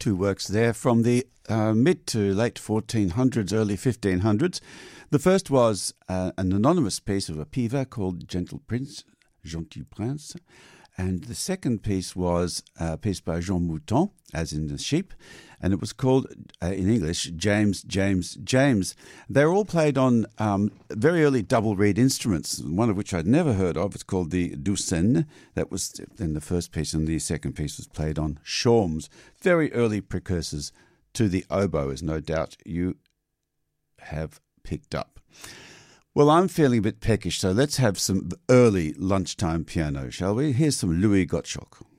two works there from the mid to late 1400s, early 1500s. The first was an anonymous piece of a piva called Gentle Prince, Gentil Prince. And the second piece was a piece by Jean Mouton, as in the sheep, and it was called, in English, James, James, James. They were all played on very early double-reed instruments, one of which I'd never heard of. It's called the doucen. That was in the first piece, and the second piece was played on shawms, very early precursors to the oboe, as no doubt you have picked up. Well, I'm feeling a bit peckish, so let's have some early lunchtime piano, shall we? Here's some Louis Gottschalk.